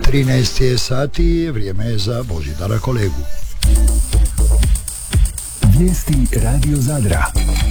13 je sati, vrijeme je za Božidara kolegu. Vijesti Radio Zadra.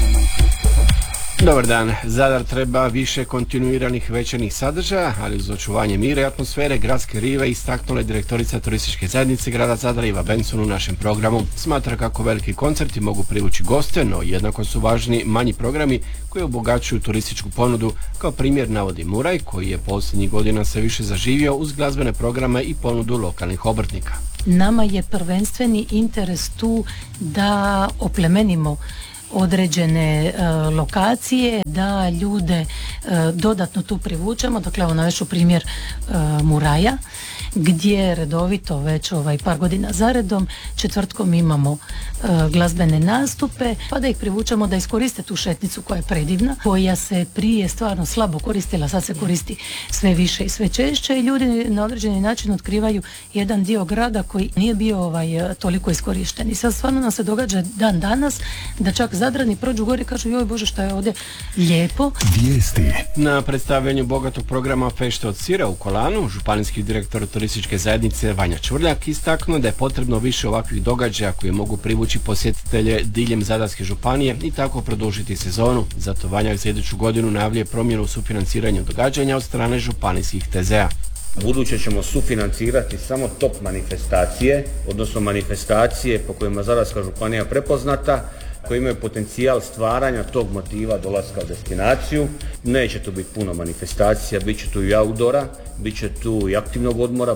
Dobar dan. Zadar treba više kontinuiranih večernjih sadržaja, ali uz očuvanje mira i atmosfere gradske rive istaknula je direktorica turističke zajednice grada Zadra Iva Benson u našem programu. Smatra kako veliki koncerti mogu privući goste, no jednako su važni manji programi koji obogaćuju turističku ponudu. Kao primjer navodi Muraj, koji je posljednjih godina sve više zaživio uz glazbene programe i ponudu lokalnih obrtnika. Nama je prvenstveni interes tu da oplemenimo određene lokacije, da ljude dodatno tu privučemo. Dakle, evo navešću primjer Muraja, gdje redovito već par godina zaredom četvrtkom imamo glazbene nastupe, pa da ih privučemo da iskoriste tu šetnicu koja je predivna, koja se prije stvarno slabo koristila, sad se koristi sve više i sve češće i ljudi na određeni način otkrivaju jedan dio grada koji nije bio toliko iskorišten. I sad stvarno nam se događa dan danas da čak Zadrani prođu gore i kažu joj Bože šta je ovdje lijepo. Vijesti. Na predstavljanju bogatog programa Fešte od sira u Kolanu, županijski direktor turističke zajednice Vanja Čvrljak istaknuo da je potrebno više ovakvih događaja koji mogu privući posjetitelje diljem Zadarske županije i tako produžiti sezonu. Zato Vanjak za iduću godinu najavljuje promjenu u sufinanciranju događanja od strane županijskih TZ-a. Buduće ćemo sufinancirati samo top manifestacije, odnosno manifestacije po kojima Zadarska županija prepoznata, koji imaju potencijal stvaranja tog motiva dolaska u destinaciju. Neće tu biti puno manifestacija, bit će tu i outdoora, bit će tu i aktivnog odmora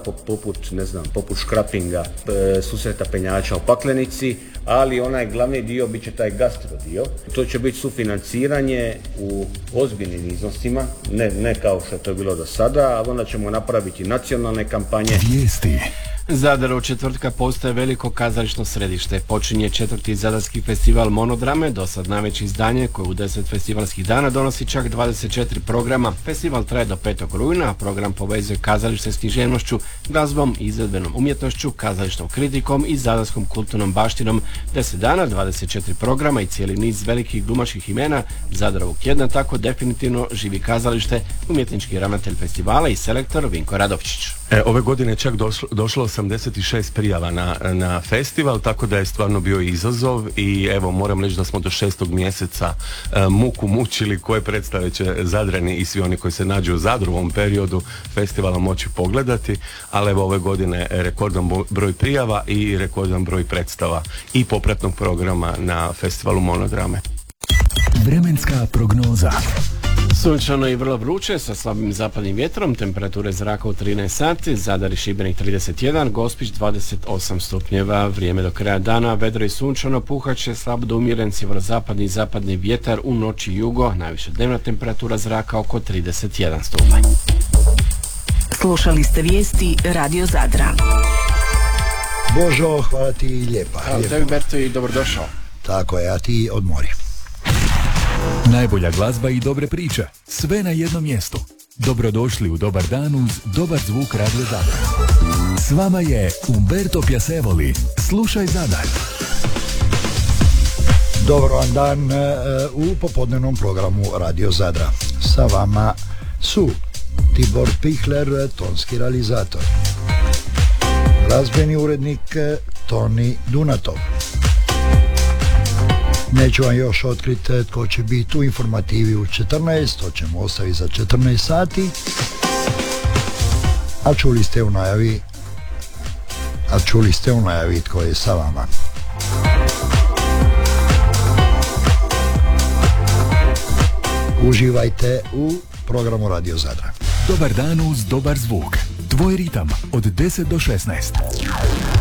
poput škrapinga, susreta penjača u Paklenici, ali onaj glavni dio bit će taj gastro dio. To će biti sufinanciranje u ozbiljnim iznosima, ne kao što je to bilo do sada, a onda ćemo napraviti nacionalne kampanje. Vijesti. Zadar od četvrtka postaje veliko kazališno središte. Počinje 4. Zadarski festival monodrame, do sad najveće izdanje koje u 10 festivalskih dana donosi čak 24 programa. Festival traje do 5. rujna, a program povezuje kazalište s književnošću, glazbom, izvedbenom umjetnošću, kazališnom kritikom i zadarskom kulturnom baštinom. 10 dana, 24 programa i cijeli niz velikih glumačkih imena. Zadar ovog tjedna tako definitivno živi kazalište, umjetnički ravnatelj festivala i selektor Vinko Radovčić. Ove godine je čak došlo 86 prijava na festival, tako da je stvarno bio izazov i evo moram reći da smo do 6. mjeseca muku mučili koje predstave će Zadrani i svi oni koji se nađu u Zadru u ovom periodu festivala moći pogledati, ali evo ove godine rekordan broj prijava i rekordan broj predstava i popratnog programa na festivalu monodrame. Vremenska prognoza. Sunčano i vrlo vruće sa slabim zapadnim vjetrom, temperature zraka u 13 sati, Zadar i Šibenik 31, Gospić 28 stupnjeva, vrijeme do kraja dana, vedro i sunčano, puhaće slab do umjeren sjeverozapadni i zapadni vjetar, u noći jugo, najviša dnevna temperatura zraka oko 31 stupanj. Slušali ste vijesti Radio Zadra. Božo, hvala ti lijepa. Hvala tebi Berto i dobrodošao. Tako je, a ti odmori. Najbolja glazba i dobre priče. Sve na jednom mjestu. Dobrodošli u Dobar dan uz dobar zvuk Radio Zadar. S vama je Umberto Piasevoli. Slušaj Zadar. Dobar vam dan u popodnevnom programu Radio Zadra. Sa vama su Tibor Pihler, tonski realizator, glazbeni urednik Toni Dunatov. Neću vam još otkriti tko će biti u informativi u 14, to ćemo ostaviti za 14 sati. A čuli ste u najavi tko je sa vama. Uživajte u programu Radio Zadra. Dobar dan uz dobar zvuk. Tvoj ritam od 10 do 16.